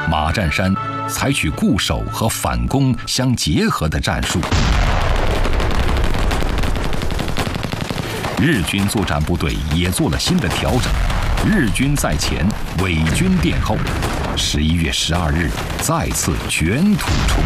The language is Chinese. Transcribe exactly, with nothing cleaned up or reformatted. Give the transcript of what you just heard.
马占山采取固守和反攻相结合的战术。日军作战部队也做了新的调整，日军在前，伪军殿后。十一月十二日，再次卷土重